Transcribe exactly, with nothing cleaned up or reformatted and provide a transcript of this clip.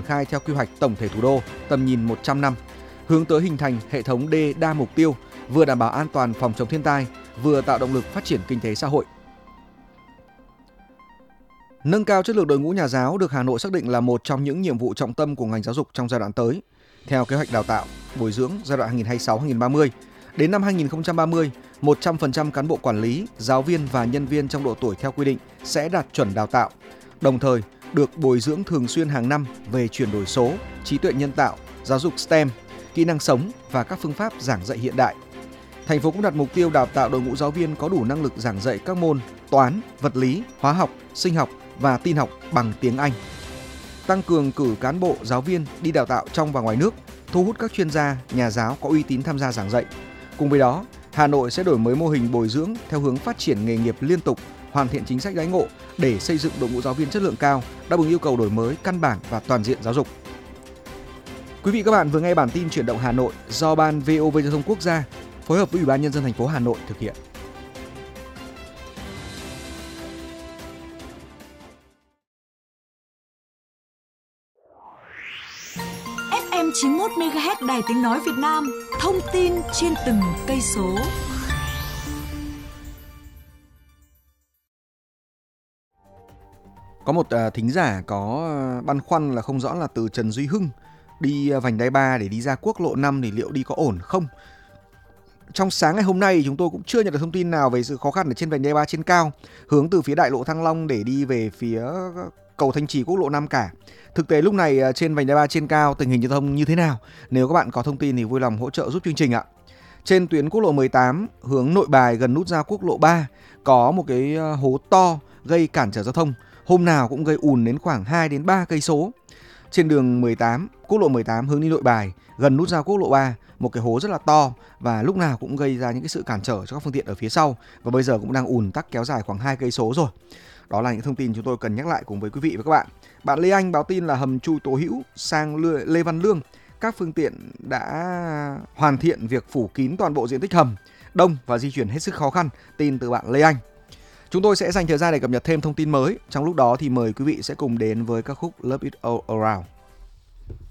khai theo quy hoạch tổng thể thủ đô tầm nhìn một trăm năm, hướng tới hình thành hệ thống đê đa mục tiêu, vừa đảm bảo an toàn phòng chống thiên tai, vừa tạo động lực phát triển kinh tế xã hội. Nâng cao chất lượng đội ngũ nhà giáo được Hà Nội xác định là một trong những nhiệm vụ trọng tâm của ngành giáo dục trong giai đoạn tới. Theo kế hoạch đào tạo, bồi dưỡng giai đoạn hai nghìn không trăm hai mươi sáu đến hai nghìn không trăm ba mươi, đến năm hai nghìn không trăm ba mươi, một trăm phần trăm cán bộ quản lý, giáo viên và nhân viên trong độ tuổi theo quy định sẽ đạt chuẩn đào tạo, đồng thời được bồi dưỡng thường xuyên hàng năm về chuyển đổi số, trí tuệ nhân tạo, giáo dục STEM, kỹ năng sống và các phương pháp giảng dạy hiện đại. Thành phố cũng đặt mục tiêu đào tạo đội ngũ giáo viên có đủ năng lực giảng dạy các môn toán, vật lý, hóa học, sinh học và tin học bằng tiếng Anh. Tăng cường cử cán bộ, giáo viên đi đào tạo trong và ngoài nước, thu hút các chuyên gia, nhà giáo có uy tín tham gia giảng dạy. Cùng với đó, Hà Nội sẽ đổi mới mô hình bồi dưỡng theo hướng phát triển nghề nghiệp liên tục, hoàn thiện chính sách đãi ngộ để xây dựng đội ngũ giáo viên chất lượng cao, đáp ứng yêu cầu đổi mới căn bản và toàn diện giáo dục. Quý vị các bạn vừa nghe bản tin Chuyển động Hà Nội do Ban vê o vê Giao thông Quốc gia phối hợp với Ủy ban Nhân dân thành phố Hà Nội thực hiện. ép em chín mươi mốt mê ga héc Đài Tiếng nói Việt Nam, thông tin trên từng cây số. Có một uh, thính giả có uh, băn khoăn là không rõ là từ Trần Duy Hưng đi uh, vành đai ba để đi ra quốc lộ năm thì liệu đi có ổn không? Trong sáng ngày hôm nay chúng tôi cũng chưa nhận được thông tin nào về sự khó khăn ở trên vành đai ba trên cao, hướng từ phía đại lộ Thăng Long để đi về phía cầu Thanh Trì quốc lộ năm cả. Thực tế lúc này trên vành đai ba trên cao tình hình giao thông như thế nào? Nếu các bạn có thông tin thì vui lòng hỗ trợ giúp chương trình ạ. Trên tuyến quốc lộ mười tám hướng Nội Bài gần nút giao quốc lộ ba có một cái hố to gây cản trở giao thông, hôm nào cũng gây ùn đến khoảng hai đến ba cây số. Trên đường mười tám, quốc lộ mười tám hướng đi Nội Bài gần nút giao quốc lộ ba, một cái hố rất là to và lúc nào cũng gây ra những cái sự cản trở cho các phương tiện ở phía sau, và bây giờ cũng đang ùn tắc kéo dài khoảng hai cây số rồi. Đó là những thông tin chúng tôi cần nhắc lại cùng với quý vị và các bạn. Bạn Lê Anh báo tin là hầm chui Tố Hữu sang Lê Văn Lương, các phương tiện đã hoàn thiện việc phủ kín toàn bộ diện tích hầm, đông và di chuyển hết sức khó khăn. Tin từ bạn Lê Anh. Chúng tôi sẽ dành thời gian để cập nhật thêm thông tin mới. Trong lúc đó thì mời quý vị sẽ cùng đến với ca khúc Love It All Around.